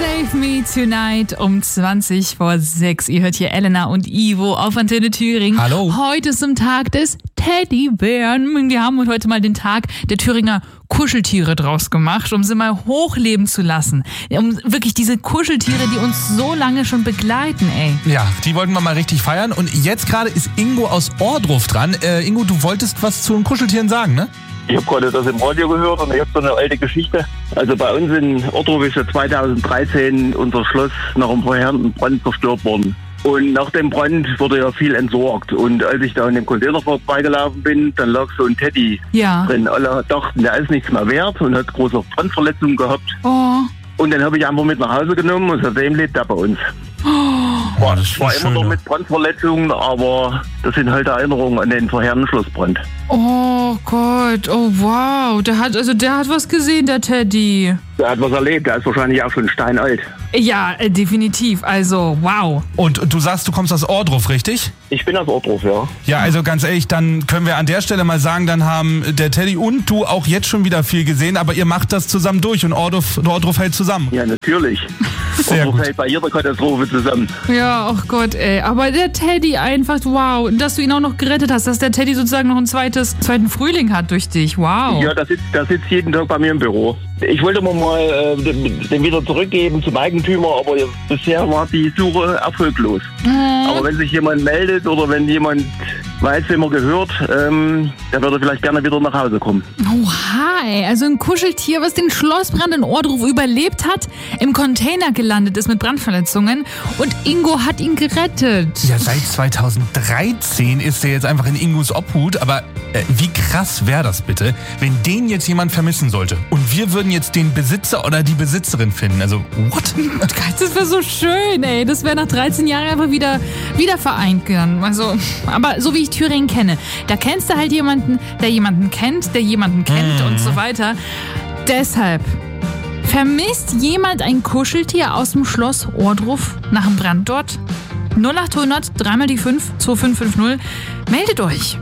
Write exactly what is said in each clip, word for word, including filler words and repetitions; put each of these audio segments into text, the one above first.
Save Me Tonight um zwanzig vor sechs. Ihr hört hier Elena und Ivo auf Antenne Thüringen. Hallo. Heute ist zum Tag des Teddybären. Wir haben heute mal den Tag der Thüringer Kuscheltiere draus gemacht, um sie mal hochleben zu lassen. Um wirklich diese Kuscheltiere, die uns so lange schon begleiten, ey. Ja, die wollten wir mal richtig feiern. Und jetzt gerade ist Ingo aus Ohrdruf dran. Äh, Ingo, du wolltest was zu den Kuscheltieren sagen, ne? Ich habe gerade das im Radio gehört und ich habe so eine alte Geschichte. Also bei uns in Ohrdruf ist ja zweitausenddreizehn unser Schloss nach einem verheerenden Brand zerstört worden. Und nach dem Brand wurde ja viel entsorgt. Und als ich da in dem Container vorbeigelaufen bin, dann lag so ein Teddy Ja. drin. Alle dachten, der ist nichts mehr wert und hat große Brandverletzungen gehabt. Oh. Und den habe ich einfach mit nach Hause genommen und seitdem lebt er bei uns. Boah, das ist War schön, immer noch ne? mit Brandverletzungen, aber das sind halt Erinnerungen an den verheerenden Schlossbrand. Oh Gott, oh wow. Der hat, also der hat was gesehen, der Teddy. Der hat was erlebt, der ist wahrscheinlich auch schon steinalt. Ja, äh, definitiv. Also, wow. Und du sagst, du kommst aus Ohrdruf, richtig? Ich bin aus Ohrdruf, ja. Ja, also ganz ehrlich, dann können wir an der Stelle mal sagen, dann haben der Teddy und du auch jetzt schon wieder viel gesehen, aber ihr macht das zusammen durch und Ohrdruf, Ohrdruf hält zusammen. Ja, natürlich. Sehr Ohrdruf gut. hält bei jeder Katastrophe zusammen. Ja, oh Gott, ey. Aber der Teddy einfach, wow. Und dass du ihn auch noch gerettet hast, dass der Teddy sozusagen noch ein zweites, zweiten Frühling hat durch dich. Wow. Ja, der sitzt, der sitzt jeden Tag bei mir im Büro. Ich wollte mir mal äh, den, den wieder zurückgeben zum Eigentümer, aber bisher war die Suche erfolglos. Mhm. Aber wenn sich jemand meldet oder wenn jemand weiß, wem er gehört, ähm, der würde vielleicht gerne wieder nach Hause kommen. Oha, ey. Also ein Kuscheltier, was den Schlossbrand in Ohrdruf überlebt hat, im Container gelandet ist mit Brandverletzungen und Ingo hat ihn gerettet. Ja, seit zweitausenddreizehn ist der jetzt einfach in Ingos Obhut, aber äh, wie krass wäre das bitte, wenn den jetzt jemand vermissen sollte und wir würden jetzt den Besitzer oder die Besitzerin finden, also what? Das wäre so schön, ey. Das wäre nach dreizehn Jahren einfach wieder, wieder vereint gegangen. Also, aber so wie ich Thüringen kenne, da kennst du halt jemanden, der jemanden kennt, der jemanden kennt Mhm. und so weiter. Deshalb, vermisst jemand ein Kuscheltier aus dem Schloss Ohrdruf nach dem Brand dort? null acht hundert, dreimal die fünf, zwei fünf fünf null. Meldet euch.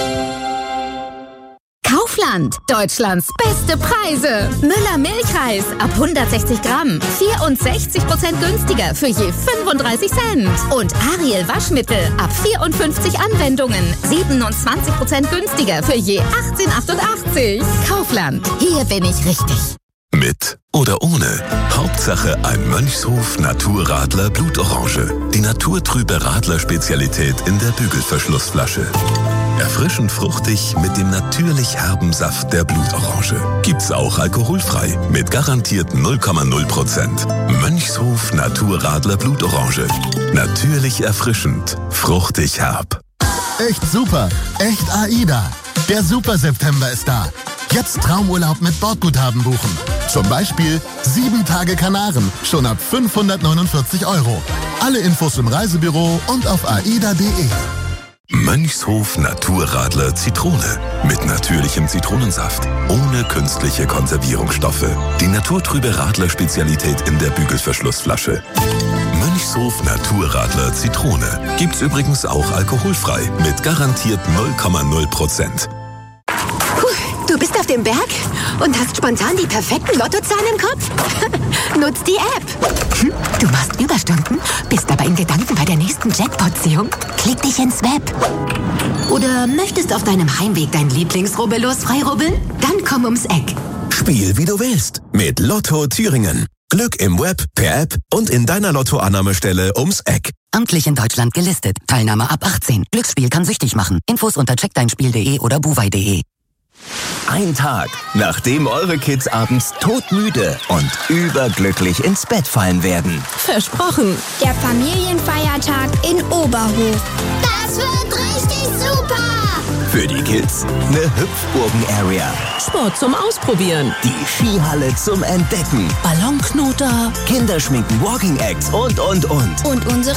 Kaufland, Deutschlands beste Preise. Müller Milchreis ab hundertsechzig Gramm, vierundsechzig Prozent günstiger für je fünfunddreißig Cent. Und Ariel Waschmittel ab vierundfünfzig Anwendungen, siebenundzwanzig Prozent günstiger für je achtzehn achtundachtzig. Kaufland, hier bin ich richtig. Mit oder ohne. Hauptsache ein Mönchshof Naturradler Blutorange. Die naturtrübe Radler-Spezialität in der Bügelverschlussflasche. Erfrischend fruchtig mit dem natürlich herben Saft der Blutorange. Gibt's auch alkoholfrei mit garantierten null Komma null Prozent. Mönchshof Naturradler Blutorange. Natürlich erfrischend, fruchtig herb. Echt super, echt AIDA. Der Super September ist da. Jetzt Traumurlaub mit Bordguthaben buchen. Zum Beispiel sieben Tage Kanaren, schon ab fünfhundertneunundvierzig Euro. Alle Infos im Reisebüro und auf aida punkt de. Mönchshof Naturradler Zitrone. Mit natürlichem Zitronensaft. Ohne künstliche Konservierungsstoffe. Die naturtrübe Radler-Spezialität in der Bügelverschlussflasche. Mönchshof Naturradler Zitrone. Gibt's übrigens auch alkoholfrei. Mit garantiert null Komma null Prozent. Du bist auf dem Berg und hast spontan die perfekten Lottozahlen im Kopf? Nutz die App. Hm, du machst Überstunden, bist aber in Gedanken bei der nächsten Jackpot-Ziehung. Klick dich ins Web. Oder möchtest auf deinem Heimweg dein Lieblingsrubbellos freirubbeln? Dann komm ums Eck. Spiel wie du willst. Mit Lotto Thüringen. Glück im Web, per App und in deiner Lottoannahmestelle ums Eck. Amtlich in Deutschland gelistet. Teilnahme ab achtzehn. Glücksspiel kann süchtig machen. Infos unter check dein spiel punkt de oder buwei punkt de. Ein Tag, nachdem eure Kids abends todmüde und überglücklich ins Bett fallen werden. Versprochen. Der Familienfeiertag in Oberhof. Das wird richtig super! Für die Kids eine Hüpfburgen-Area. Sport zum Ausprobieren. Die Skihalle zum Entdecken. Ballonknoter. Kinderschminken, Walking Acts und, und, und. Und unsere